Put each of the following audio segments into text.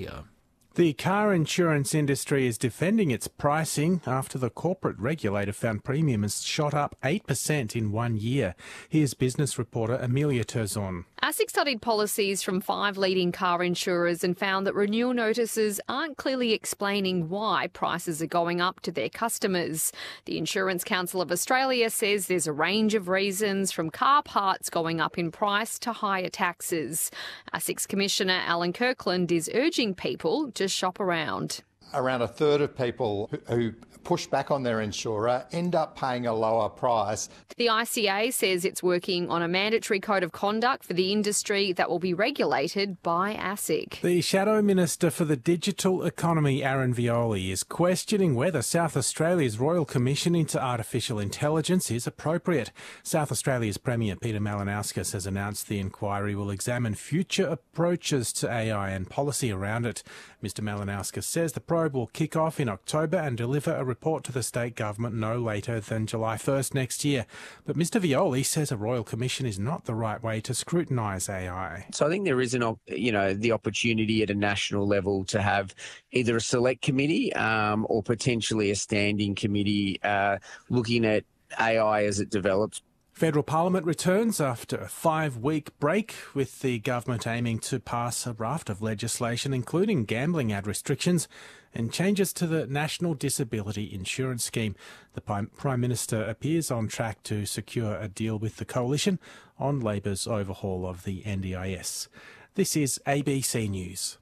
Australia. The car insurance industry is defending its pricing after the corporate regulator found premium has shot up 8% in 1 year. Here's business reporter Amelia Terzon. ASIC studied policies from 5 leading car insurers and found that renewal notices aren't clearly explaining why prices are going up to their customers. The Insurance Council of Australia says there's a range of reasons, from car parts going up in price to higher taxes. ASIC's Commissioner Alan Kirkland is urging people to shop around. Around a third of people who push back on their insurer end up paying a lower price. The ICA says it's working on a mandatory code of conduct for the industry that will be regulated by ASIC. The Shadow Minister for the Digital Economy, Aaron Violi, is questioning whether South Australia's Royal Commission into Artificial Intelligence is appropriate. South Australia's Premier Peter Malinauskas has announced the inquiry will examine future approaches to AI and policy around it. Mr Malinauskas says the probe will kick off in October and deliver a report to the state government no later than July 1st next year. But Mr Violi says a Royal Commission is not the right way to scrutinise AI. So I think there is the opportunity at a national level to have either a select committee or potentially a standing committee looking at AI as it develops. Federal Parliament returns after a 5-week break, with the government aiming to pass a raft of legislation, including gambling ad restrictions and changes to the National Disability Insurance Scheme. The Prime Minister appears on track to secure a deal with the Coalition on Labor's overhaul of the NDIS. This is ABC News.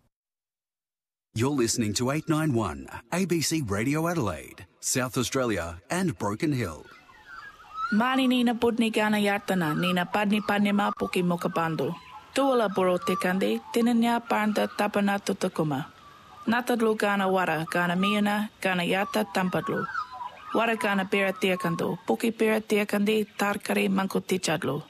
You're listening to 891 ABC Radio Adelaide, South Australia and Broken Hill. Mani nina budni gana yartana, nina padni padnima puki mokabando. Tuala boro tekande, tinanya panda tapana tutakuma. Natadlu gana wara, gana miana, gana yata tampadlu. Wara gana bera tiakando, puki bera tiakande, tarkari mankutichadlu.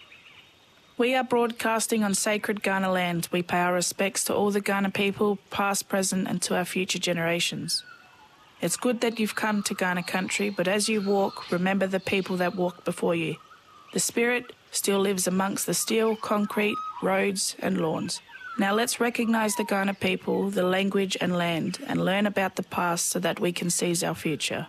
We are broadcasting on sacred Kaurna land. We pay our respects to all the Kaurna people, past, present, and to our future generations. It's good that you've come to Kaurna country, but as you walk, remember the people that walked before you. The spirit still lives amongst the steel, concrete, roads and lawns. Now let's recognise the Kaurna people, the language and land, and learn about the past so that we can seize our future.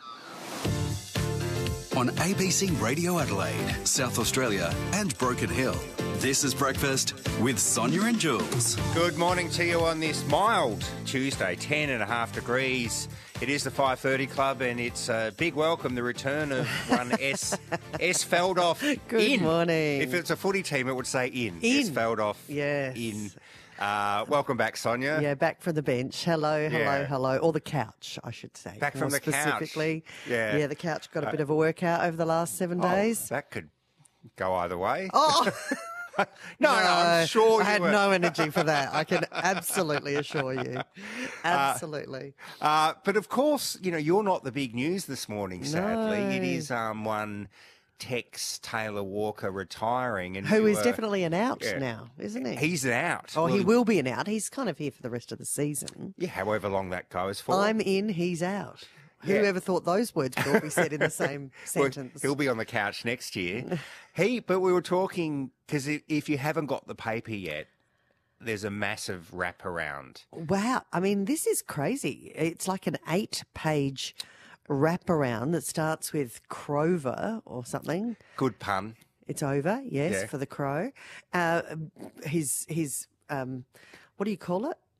On ABC Radio Adelaide, South Australia and Broken Hill, this is Breakfast with Sonia and Jules. Good morning to you on this mild Tuesday, 10.5 degrees. It is the 5:30 Club, and it's a big welcome, the return of one S Feldoff. Good morning. If it's a footy team, it would say in. S Feldoff. Yes. In. Welcome back, Sonia. Yeah, back from the bench. Hello. Or the couch, I should say. Back from the specifically. couch. Yeah, the couch got a bit of a workout over the last 7 days. That could go either way. Oh! No, I'm sure I had no energy for that. I can absolutely assure you. Absolutely. But of course, you're not the big news this morning, sadly. No. It is one Tex Taylor Walker retiring. And who is definitely an out now, isn't he? He's an out. Oh, he will be an out. He's kind of here for the rest of the season. Yeah, however long that goes for. I'm in, he's out. Yeah. Whoever thought those words could all be said in the same sentence? Well, he'll be on the couch next year. But we were talking, because if you haven't got the paper yet, there's a massive wraparound. Wow. I mean, this is crazy. It's like an 8-page wraparound that starts with Crover or something. Good pun. It's over, yes, for the Crow. His what do you call it?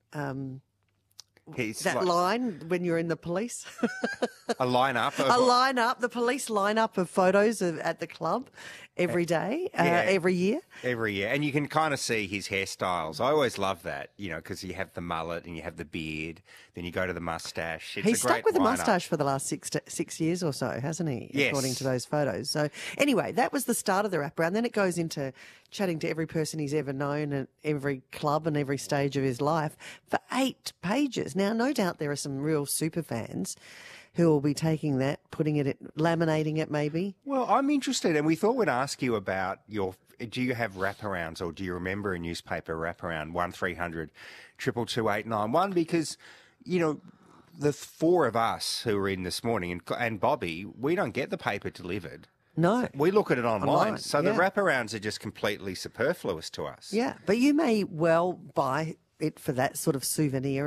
Line when you're in the police. A lineup. The police lineup of photos at the club every day, every year. Every year. And you can kind of see his hairstyles. I always love that, because you have the mullet and you have the beard, then you go to the moustache. He's stuck with the moustache for the last 6 years or so, hasn't he? Yes. According to those photos. So anyway, that was the start of the wraparound. Then it goes into chatting to every person he's ever known at every club and every stage of his life for 8 pages. Now, no doubt there are some real super fans who will be taking that, laminating it maybe. Well, I'm interested, and we thought we'd ask you about do you have wraparounds, or do you remember a newspaper wraparound? 1300 222 891, because, the 4 of us who were in this morning, and Bobby, we don't get the paper delivered. No. We look at it online. So the wraparounds are just completely superfluous to us. Yeah, but you may well buy it for that sort of souvenir